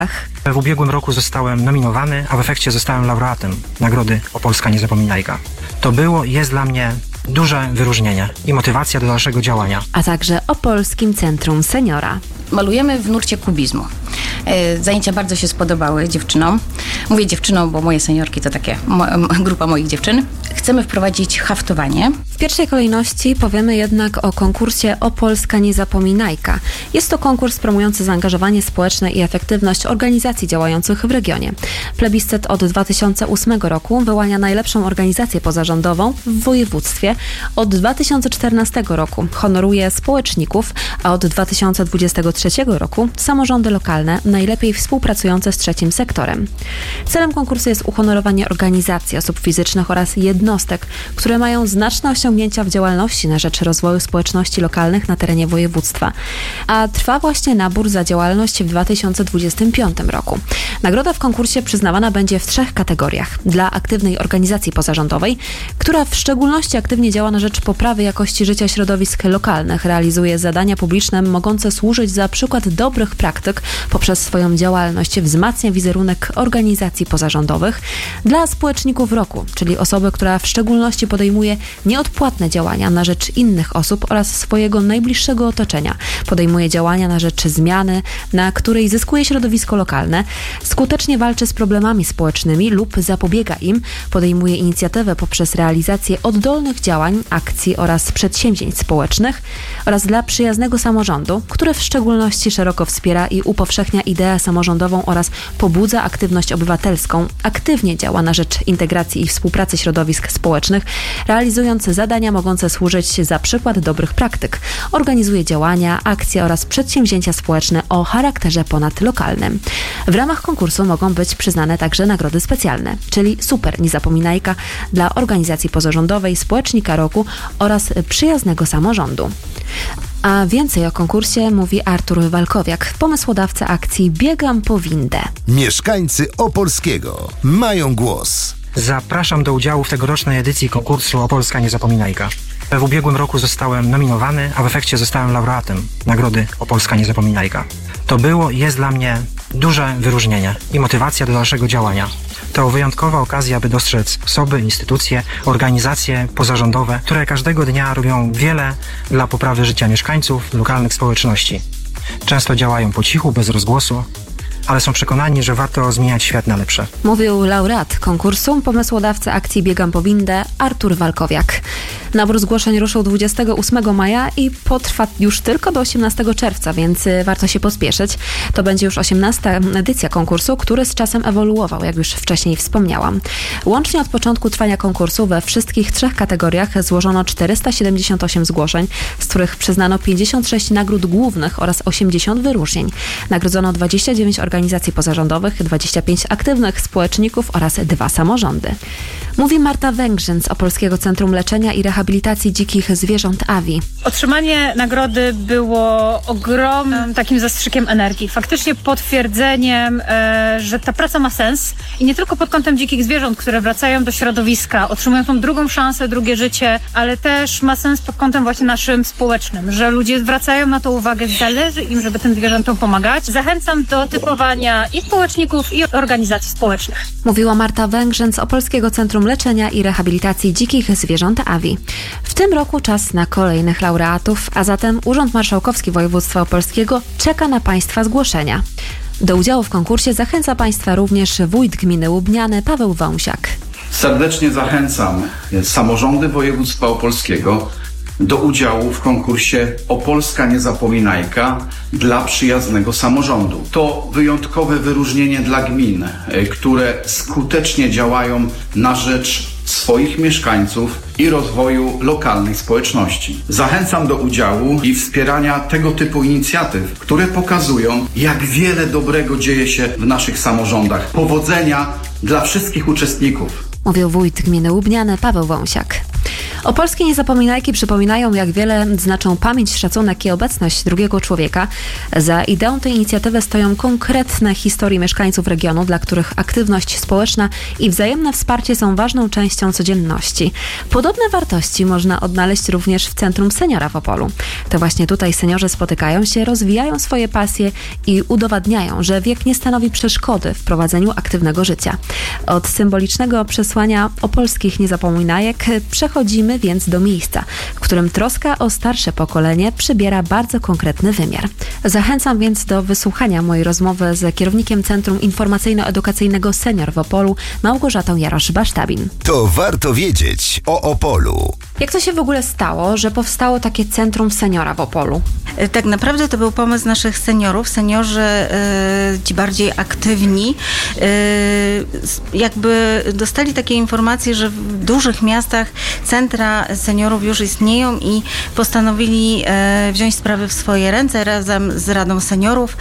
W ubiegłym roku zostałem nominowany, a w efekcie zostałem laureatem Nagrody Opolska Niezapominajka. To było i jest dla mnie duże wyróżnienie i motywacja do dalszego działania. A także Opolskim Centrum Seniora. Malujemy w nurcie kubizmu. Zajęcia bardzo się spodobały dziewczynom. Mówię dziewczynom, bo moje seniorki to takie grupa moich dziewczyn. Chcemy wprowadzić haftowanie. W pierwszej kolejności powiemy jednak o konkursie Opolska Niezapominajka. Jest to konkurs promujący zaangażowanie społeczne i efektywność organizacji działających w regionie. Plebiscyt od 2008 roku wyłania najlepszą organizację pozarządową w województwie. Od 2014 roku honoruje społeczników, a od 2023 roku samorządy lokalne najlepiej współpracujące z trzecim sektorem. Celem konkursu jest uhonorowanie organizacji, osób fizycznych oraz jednostek, które mają znaczne osiągnięcia w działalności na rzecz rozwoju społeczności lokalnych na terenie województwa. A trwa właśnie nabór za działalność w 2025 roku. Nagroda w konkursie przyznawana będzie w 3 kategoriach. Dla aktywnej organizacji pozarządowej, która w szczególności aktywnie działa na rzecz poprawy jakości życia środowisk lokalnych, realizuje zadania publiczne mogące służyć za przykład dobrych praktyk poprzez swoją działalność, wzmacnia wizerunek organizacji pozarządowych. Dla społeczników roku, czyli osoby, która w szczególności podejmuje nieodpłatne działania na rzecz innych osób oraz swojego najbliższego otoczenia. Podejmuje działania na rzecz zmiany, na której zyskuje środowisko lokalne, skutecznie walczy z problemami społecznymi lub zapobiega im, podejmuje inicjatywę poprzez realizację oddolnych działań, akcji oraz przedsięwzięć społecznych oraz dla przyjaznego samorządu, który w szczególności szeroko wspiera i upowszechnia ideę samorządową oraz pobudza aktywność obywatelską, aktywnie działa na rzecz integracji i współpracy środowisk społecznych, realizując zadania mogące służyć za przykład dobrych praktyk. Organizuje działania, akcje oraz przedsięwzięcia społeczne o charakterze ponadlokalnym. W ramach konkursu mogą być przyznane także nagrody specjalne, czyli Super Niezapominajka dla organizacji pozarządowej, Społecznika Roku oraz przyjaznego samorządu. A więcej o konkursie mówi Artur Walkowiak, pomysłodawca akcji Biegam po windę. Mieszkańcy Opolskiego mają głos. Zapraszam do udziału w tegorocznej edycji konkursu Opolska Niezapominajka. W ubiegłym roku zostałem nominowany, a w efekcie zostałem laureatem Nagrody Opolska Niezapominajka. To było i jest dla mnie duże wyróżnienie i motywacja do dalszego działania. To wyjątkowa okazja, by dostrzec osoby, instytucje, organizacje pozarządowe, które każdego dnia robią wiele dla poprawy życia mieszkańców lokalnych społeczności. Często działają po cichu, bez rozgłosu, ale są przekonani, że warto zmieniać świat na lepsze. Mówił laureat konkursu, pomysłodawca akcji Biegam po windę Artur Walkowiak. Nabór zgłoszeń ruszył 28 maja i potrwa już tylko do 18 czerwca, więc warto się pospieszyć. To będzie już 18. edycja konkursu, który z czasem ewoluował, jak już wcześniej wspomniałam. Łącznie od początku trwania konkursu we wszystkich 3 kategoriach złożono 478 zgłoszeń, z których przyznano 56 nagród głównych oraz 80 wyróżnień. Nagrodzono 29 organizacji pozarządowych, 25 aktywnych społeczników oraz 2 samorządy. Mówi Marta Węgrzyn z Opolskiego Centrum Leczenia i Rehabilitacji Dzikich Zwierząt AWI. Otrzymanie nagrody było ogromnym takim zastrzykiem energii. Faktycznie potwierdzeniem, że ta praca ma sens i nie tylko pod kątem dzikich zwierząt, które wracają do środowiska, otrzymują tą drugą szansę, drugie życie, ale też ma sens pod kątem właśnie naszym społecznym, że ludzie zwracają na to uwagę, zależy im, żeby tym zwierzętom pomagać. Zachęcam do typowania i społeczników, i organizacji społecznych. Mówiła Marta Węgrzyn z Opolskiego Centrum Leczenia i Rehabilitacji Dzikich Zwierząt AWI. W tym roku czas na kolejnych laureatów, a zatem Urząd Marszałkowski Województwa Opolskiego czeka na Państwa zgłoszenia. Do udziału w konkursie zachęca Państwa również wójt gminy Łubniany Paweł Wąsiak. Serdecznie zachęcam samorządy województwa opolskiego do udziału w konkursie Opolska Niezapominajka dla przyjaznego samorządu. To wyjątkowe wyróżnienie dla gmin, które skutecznie działają na rzecz swoich mieszkańców i rozwoju lokalnej społeczności. Zachęcam do udziału i wspierania tego typu inicjatyw, które pokazują, jak wiele dobrego dzieje się w naszych samorządach. Powodzenia dla wszystkich uczestników. Mówił wójt gminy Łubniany Paweł Wąsiak. Opolskie Niezapominajki przypominają, jak wiele znaczą pamięć, szacunek i obecność drugiego człowieka. Za ideą tej inicjatywy stoją konkretne historie mieszkańców regionu, dla których aktywność społeczna i wzajemne wsparcie są ważną częścią codzienności. Podobne wartości można odnaleźć również w Centrum Seniora w Opolu. To właśnie tutaj seniorzy spotykają się, rozwijają swoje pasje i udowadniają, że wiek nie stanowi przeszkody w prowadzeniu aktywnego życia. Od symbolicznego przesłania opolskich niezapominajek przechodzimy więc do miejsca, w którym troska o starsze pokolenie przybiera bardzo konkretny wymiar. Zachęcam więc do wysłuchania mojej rozmowy z kierownikiem Centrum Informacyjno-Edukacyjnego Senior w Opolu, Małgorzatą Jarosz-Basztabin. To warto wiedzieć o Opolu. Jak to się w ogóle stało, że powstało takie Centrum Seniora w Opolu? Tak naprawdę to był pomysł naszych seniorów. Seniorzy, ci bardziej aktywni, jakby dostali takie informacje, że w dużych miastach centra seniorów już istnieją i postanowili wziąć sprawy w swoje ręce razem z Radą Seniorów.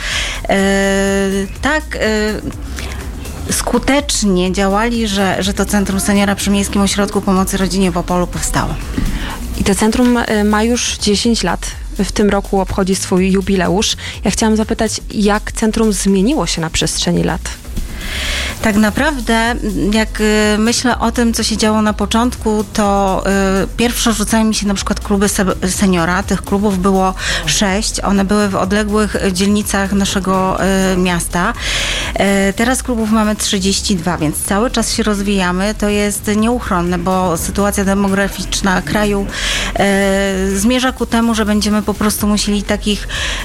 Skutecznie działali, że to Centrum Seniora przy Miejskim Ośrodku Pomocy Rodzinie w Opolu powstało. I to centrum ma już 10 lat. W tym roku obchodzi swój jubileusz. Ja chciałam zapytać, jak centrum zmieniło się na przestrzeni lat? Tak naprawdę, jak myślę o tym, co się działo na początku, to pierwsze rzucają mi się na przykład kluby seniora. Tych klubów było 6. One były w odległych dzielnicach naszego miasta. Teraz klubów mamy 32, więc cały czas się rozwijamy. To jest nieuchronne, bo sytuacja demograficzna kraju zmierza ku temu, że będziemy po prostu musieli takich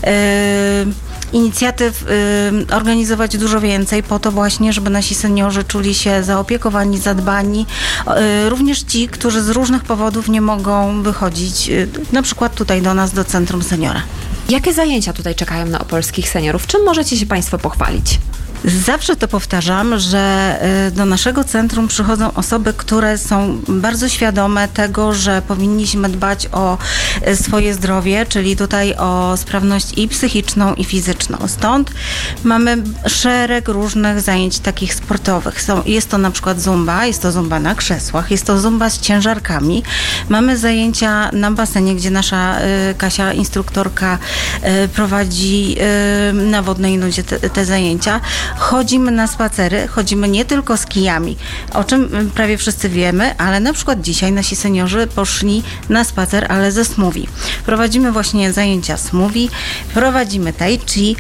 inicjatyw organizować dużo więcej po to właśnie, żeby nasi seniorzy czuli się zaopiekowani, zadbani. Również ci, którzy z różnych powodów nie mogą wychodzić, na przykład tutaj do nas, do Centrum Seniora. Jakie zajęcia tutaj czekają na opolskich seniorów? Czym możecie się Państwo pochwalić? Zawsze to powtarzam, że do naszego centrum przychodzą osoby, które są bardzo świadome tego, że powinniśmy dbać o swoje zdrowie, czyli tutaj o sprawność i psychiczną, i fizyczną. Stąd mamy szereg różnych zajęć takich sportowych. Jest to na przykład zumba, jest to zumba na krzesłach, jest to zumba z ciężarkami. Mamy zajęcia na basenie, gdzie nasza Kasia, instruktorka, prowadzi na Wodnej Nudzie te zajęcia. Chodzimy na spacery, chodzimy nie tylko z kijami, o czym prawie wszyscy wiemy, ale na przykład dzisiaj nasi seniorzy poszli na spacer, ale ze smoothie. Prowadzimy właśnie zajęcia smoothie, prowadzimy tai chi,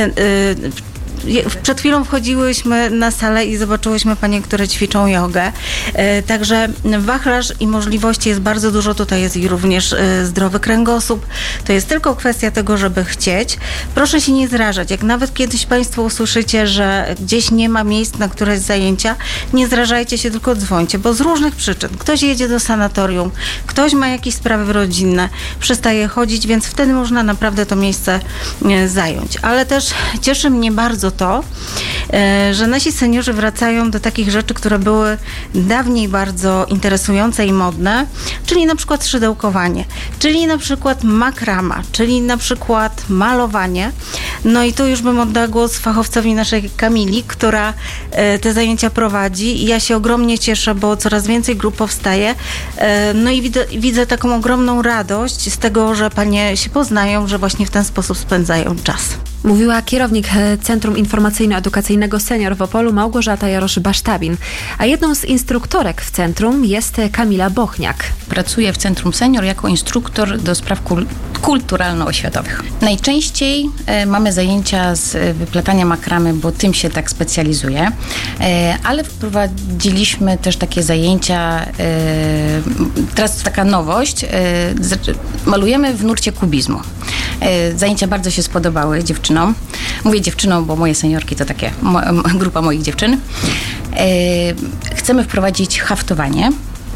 przed chwilą wchodziłyśmy na salę i zobaczyłyśmy panie, które ćwiczą jogę. Także wachlarz i możliwości jest bardzo dużo. Tutaj jest i również zdrowy kręgosłup. To jest tylko kwestia tego, żeby chcieć. Proszę się nie zrażać. Jak nawet kiedyś Państwo usłyszycie, że gdzieś nie ma miejsc na któreś zajęcia, nie zrażajcie się, tylko dzwońcie, bo z różnych przyczyn. Ktoś jedzie do sanatorium, ktoś ma jakieś sprawy rodzinne, przestaje chodzić, więc wtedy można naprawdę to miejsce zająć. Ale też cieszy mnie bardzo to, że nasi seniorzy wracają do takich rzeczy, które były dawniej bardzo interesujące i modne, czyli na przykład szydełkowanie, czyli na przykład makrama, czyli na przykład malowanie. No i tu już bym oddała głos fachowcowi naszej Kamili, która te zajęcia prowadzi i ja się ogromnie cieszę, bo coraz więcej grup powstaje. No i widzę taką ogromną radość z tego, że panie się poznają, że właśnie w ten sposób spędzają czas. Mówiła kierownik Centrum Informacyjno-Edukacyjnego Senior w Opolu, Małgorzata Jarosz-Basztabin. A jedną z instruktorek w centrum jest Kamila Bochniak. Pracuję w Centrum Senior jako instruktor do spraw kulturalno-oświatowych. Najczęściej mamy zajęcia z wyplatania makramy, bo tym się tak specjalizuję, ale wprowadziliśmy też takie zajęcia, teraz taka nowość, malujemy w nurcie kubizmu. Zajęcia bardzo się spodobały dziewczynom. Mówię dziewczynom, bo moje seniorki to takie grupa moich dziewczyn. Chcemy wprowadzić haftowanie.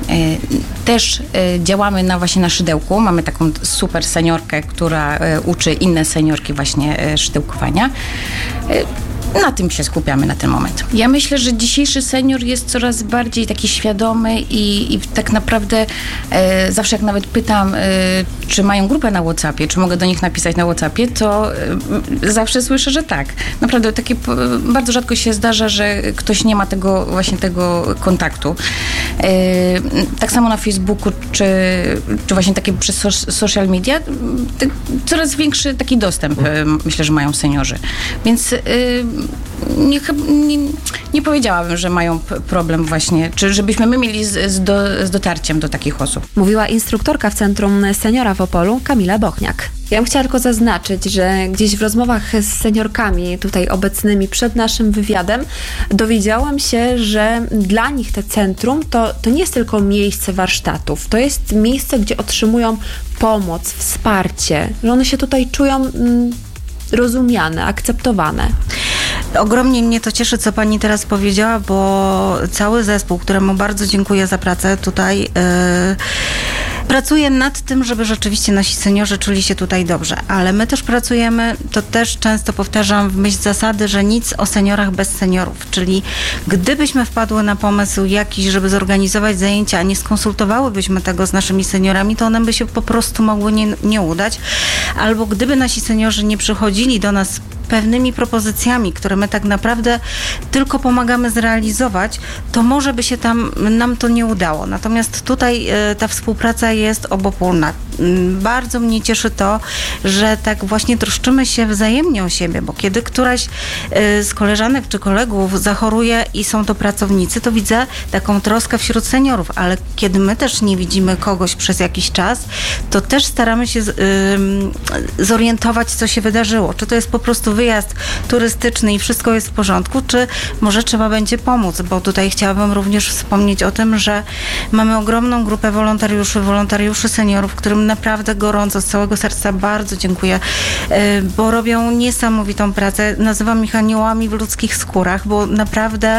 Też działamy właśnie na szydełku. Mamy taką super seniorkę, która uczy inne seniorki właśnie szydełkowania. Na tym się skupiamy na ten moment. Ja myślę, że dzisiejszy senior jest coraz bardziej taki świadomy i tak naprawdę zawsze jak nawet pytam, czy mają grupę na WhatsAppie, czy mogę do nich napisać na WhatsAppie, to zawsze słyszę, że tak. Naprawdę bardzo rzadko się zdarza, że ktoś nie ma tego kontaktu. Tak samo na Facebooku, czy właśnie takie przez social media, coraz większy taki dostęp myślę, że mają seniorzy. Więc nie powiedziałabym, że mają problem właśnie, czy żebyśmy my mieli z dotarciem do takich osób. Mówiła instruktorka w Centrum Seniora w Opolu, Kamila Bochniak. Ja bym chciała tylko zaznaczyć, że gdzieś w rozmowach z seniorkami tutaj obecnymi przed naszym wywiadem dowiedziałam się, że dla nich te centrum to nie jest tylko miejsce warsztatów, to jest miejsce, gdzie otrzymują pomoc, wsparcie, że one się tutaj czują rozumiane, akceptowane. Ogromnie mnie to cieszy, co pani teraz powiedziała, bo cały zespół, któremu bardzo dziękuję za pracę tutaj, pracuje nad tym, żeby rzeczywiście nasi seniorzy czuli się tutaj dobrze. Ale my też pracujemy, to też często powtarzam w myśl zasady, że nic o seniorach bez seniorów. Czyli gdybyśmy wpadły na pomysł jakiś, żeby zorganizować zajęcia, a nie skonsultowałybyśmy tego z naszymi seniorami, to one by się po prostu mogły nie udać. Albo gdyby nasi seniorzy nie przychodzili do nas pewnymi propozycjami, które my tak naprawdę tylko pomagamy zrealizować, to może by się nam to nie udało. Natomiast tutaj ta współpraca jest obopólna. Bardzo mnie cieszy to, że tak właśnie troszczymy się wzajemnie o siebie, bo kiedy któraś z koleżanek czy kolegów zachoruje i są to pracownicy, to widzę taką troskę wśród seniorów, ale kiedy my też nie widzimy kogoś przez jakiś czas, to też staramy się zorientować, co się wydarzyło. Czy to jest po prostu wyjazd turystyczny i wszystko jest w porządku, czy może trzeba będzie pomóc, bo tutaj chciałabym również wspomnieć o tym, że mamy ogromną grupę wolontariuszy seniorów, którym naprawdę gorąco, z całego serca bardzo dziękuję, bo robią niesamowitą pracę. Nazywam ich aniołami w ludzkich skórach, bo naprawdę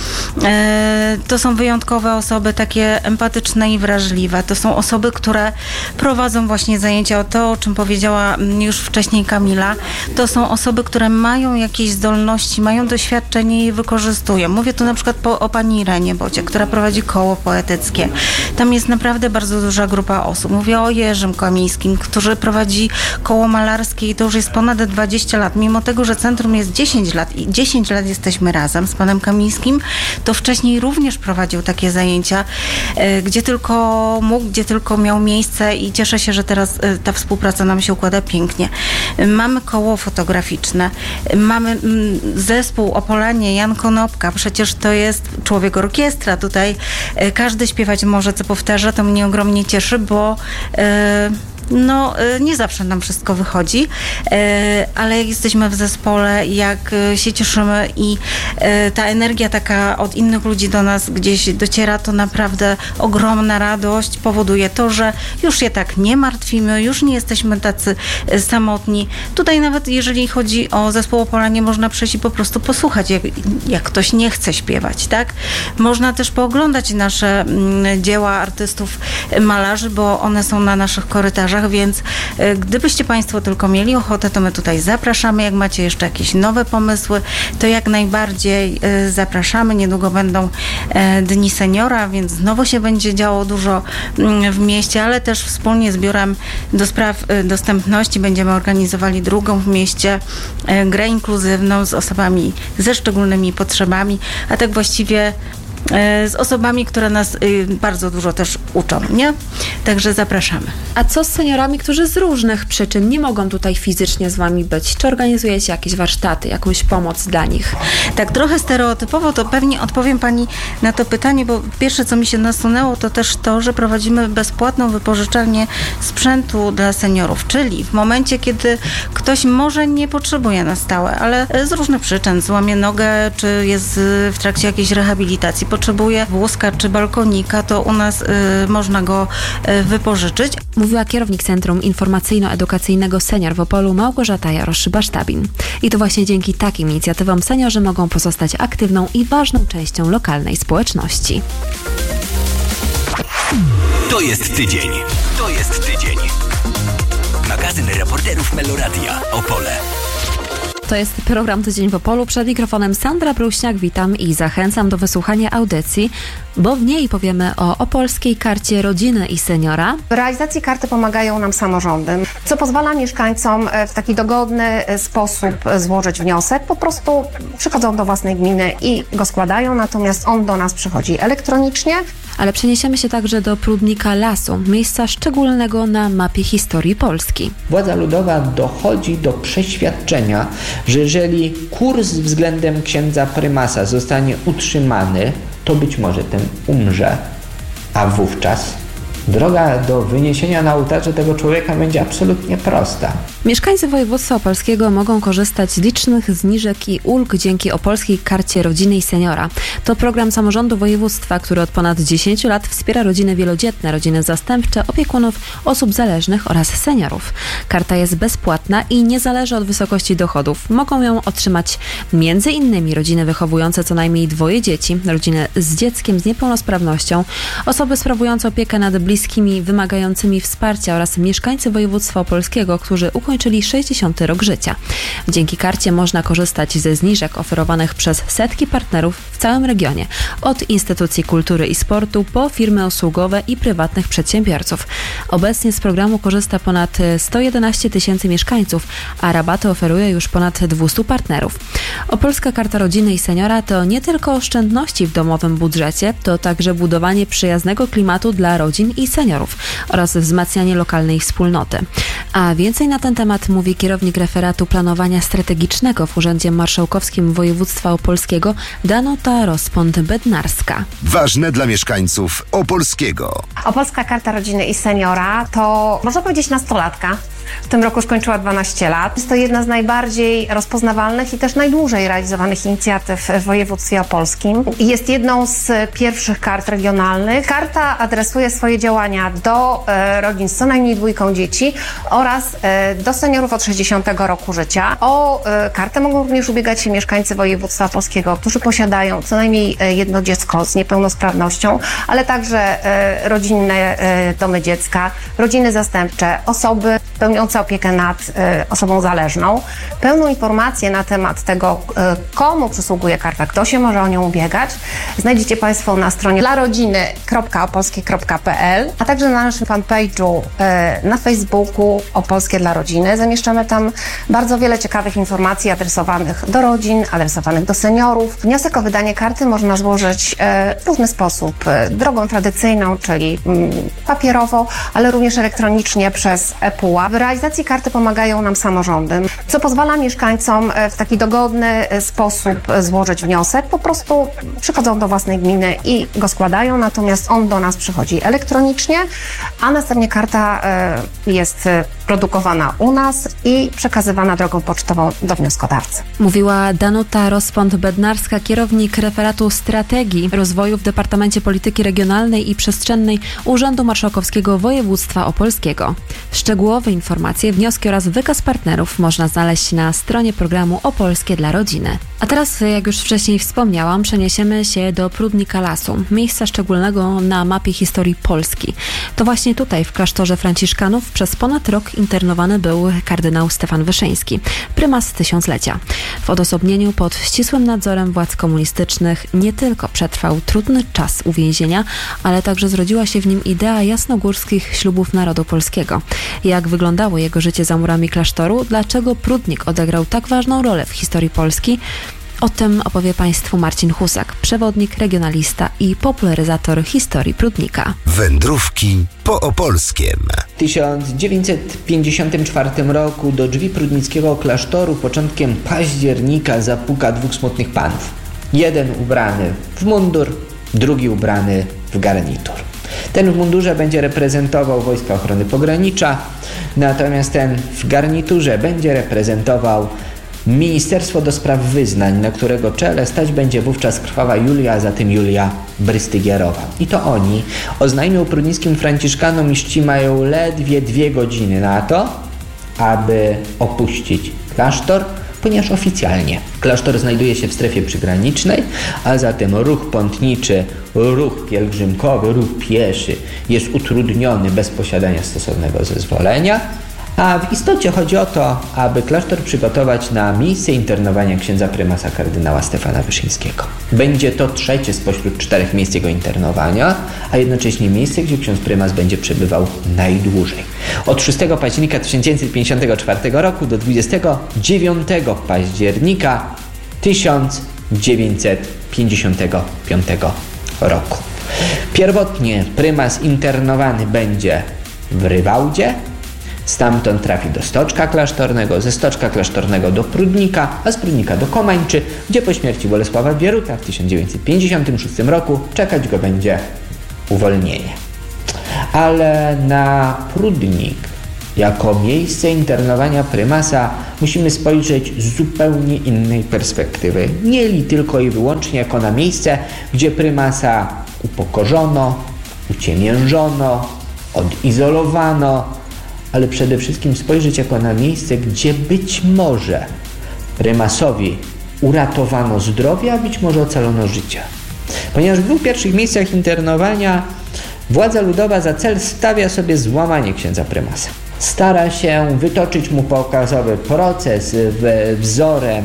to są wyjątkowe osoby, takie empatyczne i wrażliwe. To są osoby, które prowadzą właśnie zajęcia, o czym powiedziała już wcześniej Kamila. To są osoby, które mają jakieś zdolności, mają doświadczenie i je wykorzystują. Mówię tu na przykład o pani Irenie Bocie, która prowadzi koło poetyckie. Tam jest naprawdę bardzo duża grupa osób. Mówię o Jerzym Kamińskim, który prowadzi koło malarskie i to już jest ponad 20 lat. Mimo tego, że centrum jest 10 lat i 10 lat jesteśmy razem z panem Kamińskim, to wcześniej również prowadził takie zajęcia, gdzie tylko mógł, gdzie tylko miał miejsce i cieszę się, że teraz ta współpraca nam się układa pięknie. Mamy koło fotograficzne, mamy zespół Opolanie, Jan Konopka, przecież to jest człowiek orkiestra, tutaj każdy śpiewać może, co powtarza, to mnie ogromnie cieszy, bo nie zawsze nam wszystko wychodzi, ale jak jesteśmy w zespole, jak się cieszymy i ta energia taka od innych ludzi do nas gdzieś dociera, to naprawdę ogromna radość powoduje to, że już się tak nie martwimy, już nie jesteśmy tacy samotni. Tutaj nawet jeżeli chodzi o zespół Opolanie, można przyjść i po prostu posłuchać, jak ktoś nie chce śpiewać, tak? Można też pooglądać nasze dzieła artystów, malarzy, bo one są na naszych korytarzach, więc gdybyście Państwo tylko mieli ochotę, to my tutaj zapraszamy. Jak macie jeszcze jakieś nowe pomysły, to jak najbardziej zapraszamy. Niedługo będą Dni Seniora, więc znowu się będzie działo dużo w mieście, ale też wspólnie z Biurem do Spraw Dostępności będziemy organizowali drugą w mieście grę inkluzywną z osobami ze szczególnymi potrzebami, a tak właściwie z osobami, które nas bardzo dużo też uczą, nie? Także zapraszamy. A co z seniorami, którzy z różnych przyczyn nie mogą tutaj fizycznie z Wami być? Czy organizujecie jakieś warsztaty, jakąś pomoc dla nich? Tak, trochę stereotypowo to pewnie odpowiem Pani na to pytanie, bo pierwsze, co mi się nasunęło, to też to, że prowadzimy bezpłatną wypożyczalnię sprzętu dla seniorów, czyli w momencie, kiedy ktoś może nie potrzebuje na stałe, ale z różnych przyczyn, złamie nogę, czy jest w trakcie jakiejś rehabilitacji, potrzebuje wózka czy balkonika, to u nas można go wypożyczyć. Mówiła kierownik Centrum Informacyjno-Edukacyjnego Senior w Opolu Małgorzata Jarosz-Szybasztabin. I to właśnie dzięki takim inicjatywom seniorzy mogą pozostać aktywną i ważną częścią lokalnej społeczności. To jest tydzień. To jest tydzień. Magazyn reporterów Meloradia Opole. To jest program Tydzień w Opolu. Przed mikrofonem Sandra Bruśniak. Witam i zachęcam do wysłuchania audycji, bo w niej powiemy o Opolskiej Karcie Rodziny i Seniora. W realizacji karty pomagają nam samorządy, co pozwala mieszkańcom w taki dogodny sposób złożyć wniosek. Po prostu przychodzą do własnej gminy i go składają, natomiast on do nas przychodzi elektronicznie. Ale przeniesiemy się także do Prudnika Lasu, miejsca szczególnego na mapie historii Polski. Władza ludowa dochodzi do przeświadczenia, że jeżeli kurs względem księdza prymasa zostanie utrzymany, to być może ten umrze, a wówczas droga do wyniesienia na ołtarze tego człowieka będzie absolutnie prosta. Mieszkańcy województwa opolskiego mogą korzystać z licznych zniżek i ulg dzięki Opolskiej Karcie Rodziny i Seniora. To program samorządu województwa, który od ponad 10 lat wspiera rodziny wielodzietne, rodziny zastępcze, opiekunów, osób zależnych oraz seniorów. Karta jest bezpłatna i nie zależy od wysokości dochodów. Mogą ją otrzymać m.in. rodziny wychowujące co najmniej 2 dzieci, rodziny z dzieckiem z niepełnosprawnością, osoby sprawujące opiekę nad bliskimi wymagającymi wsparcia oraz mieszkańcy województwa opolskiego, którzy ukończyli 60. rok życia. Dzięki karcie można korzystać ze zniżek oferowanych przez setki partnerów w całym regionie, od instytucji kultury i sportu po firmy usługowe i prywatnych przedsiębiorców. Obecnie z programu korzysta ponad 111 tysięcy mieszkańców, a rabaty oferuje już ponad 200 partnerów. Opolska Karta Rodziny i Seniora to nie tylko oszczędności w domowym budżecie, to także budowanie przyjaznego klimatu dla rodzin i seniorów oraz wzmacnianie lokalnej wspólnoty. A więcej na ten temat mówi kierownik referatu planowania strategicznego w Urzędzie Marszałkowskim Województwa Opolskiego Danuta Rospont-Bednarska. Ważne dla mieszkańców Opolskiego. Opolska Karta Rodziny i Seniora to, można powiedzieć, nastolatka. W tym roku skończyła 12 lat. Jest to jedna z najbardziej rozpoznawalnych i też najdłużej realizowanych inicjatyw w województwie opolskim. Jest jedną z pierwszych kart regionalnych. Karta adresuje swoje działania do rodzin z co najmniej 2 dzieci oraz do seniorów od 60 roku życia. O kartę mogą również ubiegać się mieszkańcy województwa opolskiego, którzy posiadają co najmniej 1 dziecko z niepełnosprawnością, ale także rodzinne domy dziecka, rodziny zastępcze, osoby pełniące opiekę nad osobą zależną. Pełną informację na temat tego, komu przysługuje karta, kto się może o nią ubiegać, znajdziecie Państwo na stronie dlarodziny.opolskie.pl, a także na naszym fanpage'u na Facebooku Opolskie dla Rodziny. Zamieszczamy tam bardzo wiele ciekawych informacji adresowanych do rodzin, adresowanych do seniorów. Wniosek o wydanie karty można złożyć w różny sposób. Drogą tradycyjną, czyli papierowo, ale również elektronicznie przez ePUA. W realizacji karty pomagają nam samorządy, co pozwala mieszkańcom w taki dogodny sposób złożyć wniosek. Po prostu przychodzą do własnej gminy i go składają, natomiast on do nas przychodzi elektronicznie, a następnie karta jest produkowana u nas i przekazywana drogą pocztową do wnioskodawcy. Mówiła Danuta Rospont-Bednarska, kierownik referatu strategii rozwoju w Departamencie Polityki Regionalnej i Przestrzennej Urzędu Marszałkowskiego Województwa Opolskiego. Szczegółowe informacje, wnioski oraz wykaz partnerów można znaleźć na stronie programu Opolskie dla Rodziny. A teraz, jak już wcześniej wspomniałam, przeniesiemy się do Prudnika Lasu, miejsca szczególnego na mapie historii Polski. To właśnie tutaj, w klasztorze franciszkanów, przez ponad rok internowany był kardynał Stefan Wyszyński, prymas tysiąclecia. W odosobnieniu pod ścisłym nadzorem władz komunistycznych nie tylko przetrwał trudny czas uwięzienia, ale także zrodziła się w nim idea jasnogórskich ślubów narodu polskiego. Jak wyglądało jego życie za murami klasztoru? Dlaczego Prudnik odegrał tak ważną rolę w historii Polski? O tym opowie Państwu Marcin Husak, przewodnik, regionalista i popularyzator historii Prudnika. Wędrówki po opolskiem. W 1954 roku do drzwi prudnickiego klasztoru początkiem października zapuka 2 smutnych panów. Jeden ubrany w mundur, drugi ubrany w garnitur. Ten w mundurze będzie reprezentował Wojska Ochrony Pogranicza, natomiast ten w garniturze będzie reprezentował Ministerstwo do Spraw Wyznań, na którego czele stać będzie wówczas krwawa Julia, a zatem Julia Brystygierowa. I to oni oznajmią prudnickim franciszkanom, iż ci mają ledwie 2 godziny na to, aby opuścić klasztor, ponieważ oficjalnie klasztor znajduje się w strefie przygranicznej, a zatem ruch pątniczy, ruch pielgrzymkowy, ruch pieszy jest utrudniony bez posiadania stosownego zezwolenia, A w istocie chodzi o to, aby klasztor przygotować na miejsce internowania księdza prymasa kardynała Stefana Wyszyńskiego. Będzie to trzecie spośród 4 miejsc jego internowania, a jednocześnie miejsce, gdzie ksiądz prymas będzie przebywał najdłużej. Od 6 października 1954 roku do 29 października 1955 roku. Pierwotnie prymas internowany będzie w Rywałdzie, stamtąd trafi do Stoczka Klasztornego, ze Stoczka Klasztornego do Prudnika, a z Prudnika do Komańczy, gdzie po śmierci Bolesława Bieruta w 1956 roku czekać go będzie uwolnienie. Ale na Prudnik jako miejsce internowania prymasa musimy spojrzeć z zupełnie innej perspektywy. Nie tylko i wyłącznie jako na miejsce, gdzie prymasa upokorzono, uciemiężono, odizolowano, ale przede wszystkim spojrzeć jako na miejsce, gdzie być może prymasowi uratowano zdrowie, a być może ocalono życie. Ponieważ w 2 pierwszych miejscach internowania władza ludowa za cel stawia sobie złamanie księdza prymasa. Stara się wytoczyć mu pokazowy proces wzorem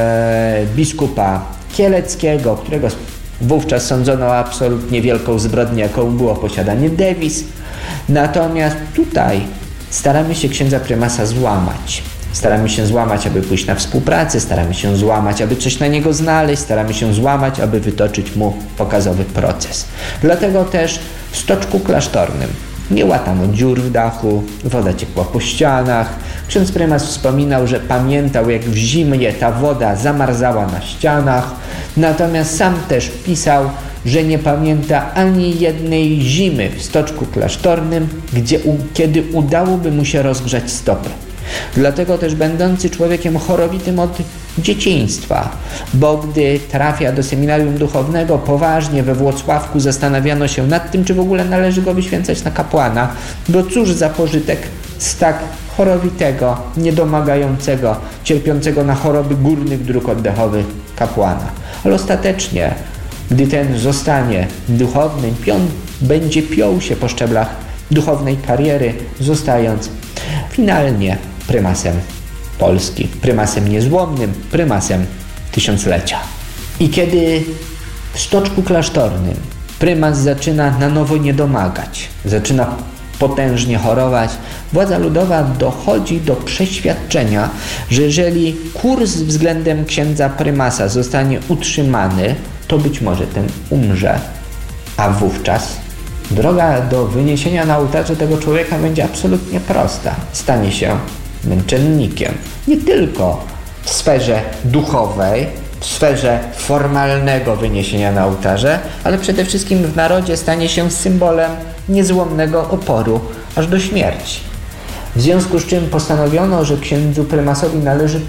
biskupa Kieleckiego, którego wówczas sądzono absolutnie wielką zbrodnię, jaką było posiadanie dewiz. Natomiast tutaj staramy się księdza prymasa złamać. Staramy się złamać, aby pójść na współpracę, staramy się złamać, aby coś na niego znaleźć, staramy się złamać, aby wytoczyć mu pokazowy proces. Dlatego też w Stoczku Klasztornym nie łatano dziur w dachu, woda ciekła po ścianach. Ksiądz prymas wspominał, że pamiętał, jak w zimie ta woda zamarzała na ścianach, natomiast sam też pisał, że nie pamięta ani jednej zimy w Stoczku Klasztornym, kiedy udałoby mu się rozgrzać stopy. Dlatego też będący człowiekiem chorowitym od dzieciństwa, bo gdy trafia do seminarium duchownego, poważnie we Włocławku zastanawiano się nad tym, czy w ogóle należy go wyświęcać na kapłana, bo cóż za pożytek z tak chorowitego, niedomagającego, cierpiącego na choroby górnych dróg oddechowych kapłana. Ale ostatecznie, gdy ten zostanie duchownym, będzie piął się po szczeblach duchownej kariery, zostając finalnie prymasem Polski, prymasem niezłomnym, prymasem tysiąclecia. I kiedy w Stoczku Klasztornym prymas zaczyna na nowo niedomagać, zaczyna potężnie chorować, władza ludowa dochodzi do przeświadczenia, że jeżeli kurs względem księdza prymasa zostanie utrzymany, to być może ten umrze, a wówczas droga do wyniesienia na ołtarze tego człowieka będzie absolutnie prosta. Stanie się męczennikiem. Nie tylko w sferze duchowej, w sferze formalnego wyniesienia na ołtarze, ale przede wszystkim w narodzie stanie się symbolem niezłomnego oporu aż do śmierci. W związku z czym postanowiono, że księdzu prymasowi należy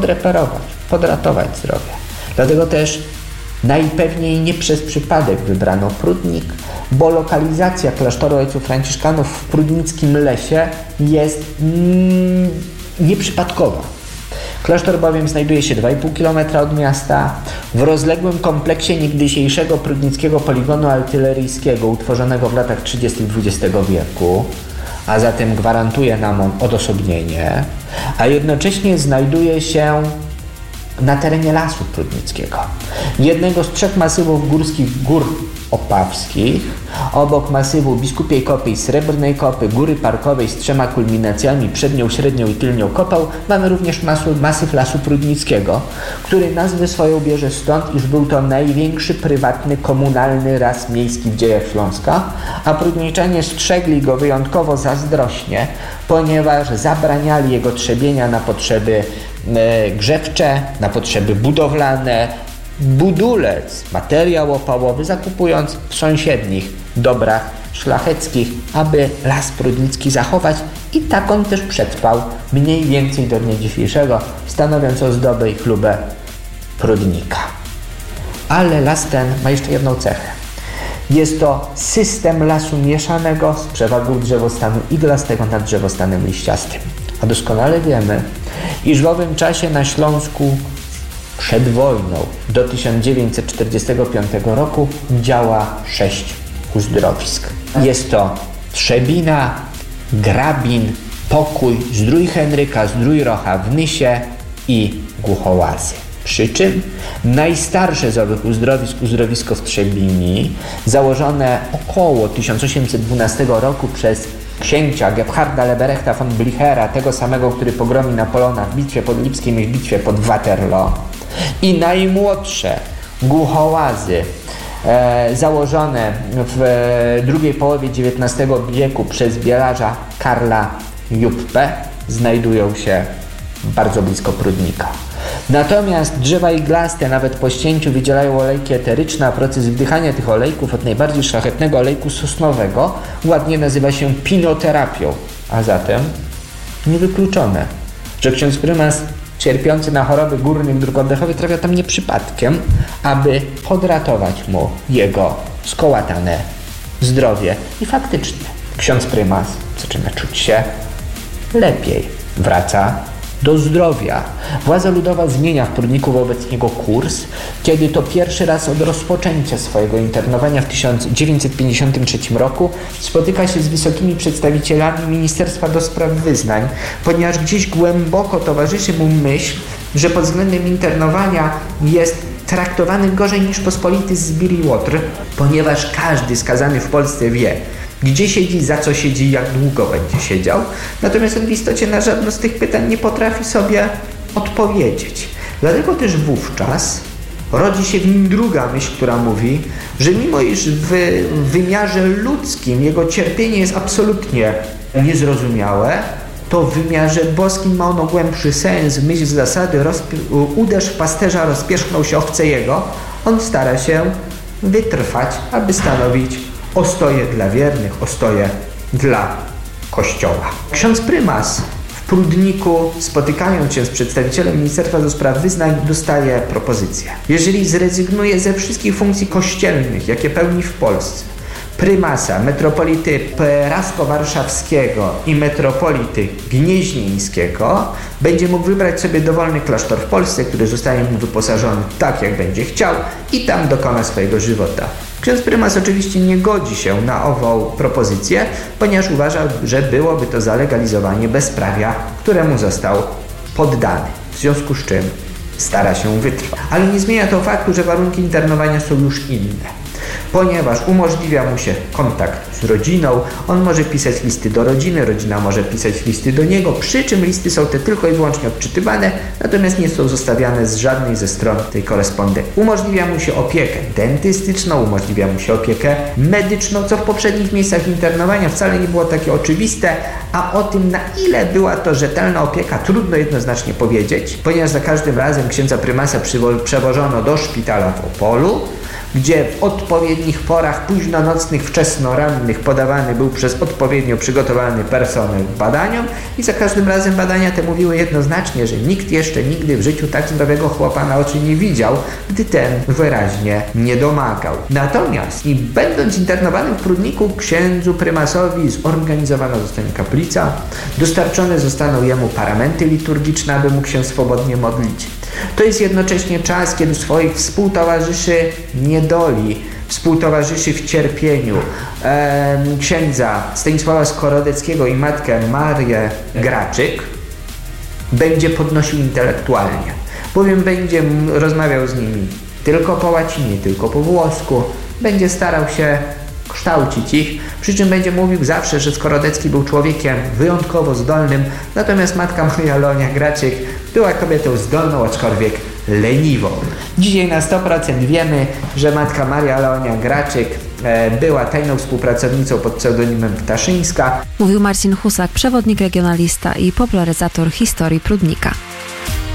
podratować zdrowie. Dlatego też najpewniej nie przez przypadek wybrano Prudnik, bo lokalizacja klasztoru ojców franciszkanów w prudnickim lesie jest nieprzypadkowa. Klasztor bowiem znajduje się 2,5 km od miasta, w rozległym kompleksie niegdysiejszego prudnickiego poligonu artyleryjskiego utworzonego w latach 30. XX wieku, a zatem gwarantuje nam on odosobnienie, a jednocześnie znajduje się na terenie Lasu Prudnickiego, jednego z 3 masywów górskich Gór Opawskich, obok masywu Biskupiej Kopy i Srebrnej Kopy, Góry Parkowej z 3 kulminacjami, przednią, średnią i tylnią kopą, mamy również masyw Lasu Prudnickiego, który nazwę swoją bierze stąd, iż był to największy prywatny, komunalny las miejski w dziejach Śląska, a prudniczanie strzegli go wyjątkowo zazdrośnie, ponieważ zabraniali jego trzebienia na potrzeby grzewcze, na potrzeby budowlane, budulec, materiał opałowy, zakupując w sąsiednich dobrach szlacheckich, aby las prudnicki zachować, i tak on też przetrwał mniej więcej do dnia dzisiejszego, stanowiąc ozdobę i chlubę Prudnika. Ale las ten ma jeszcze jedną cechę. Jest to system lasu mieszanego z przewagą drzewostanu iglastego nad drzewostanem liściastym. A doskonale wiemy, iż w owym czasie na Śląsku przed wojną do 1945 roku działa 6 uzdrowisk. Jest to Trzebina, Grabin, Pokój, Zdrój Henryka, Zdrój Rocha w Nysie i Głuchołazy. Przy czym najstarsze z owych uzdrowisko w Trzebini, założone około 1812 roku przez księcia Gebharda Leberechta von Blichera, tego samego, który pogromił Napoleona w bitwie pod Lipskiem i w bitwie pod Waterloo, i najmłodsze Głuchołazy, założone w drugiej połowie XIX wieku przez bielarza Karla Juppę, znajdują się bardzo blisko Prudnika. Natomiast drzewa iglaste nawet po ścięciu wydzielają olejki eteryczne, a proces wdychania tych olejków od najbardziej szlachetnego olejku sosnowego ładnie nazywa się pinoterapią. A zatem niewykluczone, że ksiądz prymas cierpiący na choroby górnych dróg oddechowych trafia tam nie przypadkiem, aby podratować mu jego skołatane zdrowie. I faktycznie ksiądz prymas zaczyna czuć się lepiej, wraca do zdrowia. Władza ludowa zmienia w Prudniku wobec niego kurs, kiedy to pierwszy raz od rozpoczęcia swojego internowania w 1953 roku spotyka się z wysokimi przedstawicielami Ministerstwa do Spraw Wyznań, ponieważ gdzieś głęboko towarzyszy mu myśl, że pod względem internowania jest traktowany gorzej niż pospolity zbir i łotr, ponieważ każdy skazany w Polsce wie, gdzie siedzi, za co siedzi, jak długo będzie siedział. Natomiast on w istocie na żadne z tych pytań nie potrafi sobie odpowiedzieć. Dlatego też wówczas rodzi się w nim druga myśl, która mówi, że mimo iż w wymiarze ludzkim jego cierpienie jest absolutnie niezrozumiałe, to w wymiarze boskim ma ono głębszy sens. W myśl zasady uderz w pasterza, rozpierzchnął się owce jego. On stara się wytrwać, aby stanowić ostoję dla wiernych, ostoję dla Kościoła. Ksiądz prymas w Prudniku, spotykając się z przedstawicielem Ministerstwa do Spraw Wyznań, dostaje propozycję. Jeżeli zrezygnuje ze wszystkich funkcji kościelnych, jakie pełni w Polsce, prymasa, metropolity prasko-warszawskiego i metropolity gnieźnieńskiego, będzie mógł wybrać sobie dowolny klasztor w Polsce, który zostaje mu wyposażony tak, jak będzie chciał, i tam dokona swojego żywota. Ksiądz prymas oczywiście nie godzi się na ową propozycję, ponieważ uważa, że byłoby to zalegalizowanie bezprawia, któremu został poddany. W związku z czym stara się wytrwać. Ale nie zmienia to faktu, że warunki internowania są już inne. Ponieważ umożliwia mu się kontakt z rodziną, on może pisać listy do rodziny, rodzina może pisać listy do niego, przy czym listy są te tylko i wyłącznie odczytywane, natomiast nie są zostawiane z żadnej ze stron tej korespondencji. Umożliwia mu się opiekę dentystyczną, umożliwia mu się opiekę medyczną, co w poprzednich miejscach internowania wcale nie było takie oczywiste, a o tym, na ile była to rzetelna opieka, trudno jednoznacznie powiedzieć, ponieważ za każdym razem księdza prymasa przewożono do szpitala w Opolu, gdzie w odpowiednich porach późnonocnych, wczesnorannych podawany był przez odpowiednio przygotowany personel badaniom i za każdym razem badania te mówiły jednoznacznie, że nikt jeszcze nigdy w życiu tak zdrowego chłopa na oczy nie widział, gdy ten wyraźnie nie domagał. Natomiast i będąc internowanym w Prudniku, księdzu prymasowi zorganizowana zostanie kaplica, dostarczone zostaną jemu paramenty liturgiczne, aby mógł się swobodnie modlić. To jest jednocześnie czas, kiedy swoich współtowarzyszy niedoli, współtowarzyszy w cierpieniu księdza Stanisława Skorodeckiego i matkę Marię Graczyk będzie podnosił intelektualnie, bowiem będzie rozmawiał z nimi tylko po łacinie, tylko po włosku, będzie starał się kształcić ich, przy czym będzie mówił zawsze, że Skorodecki był człowiekiem wyjątkowo zdolnym, natomiast matka Maria Leonia Graczyk była kobietą zdolną, aczkolwiek leniwą. Dzisiaj na 100% wiemy, że matka Maria Leonia Graczyk była tajną współpracownicą pod pseudonimem Ptaszyńska. Mówił Marcin Husak, przewodnik regionalista i popularyzator historii Prudnika.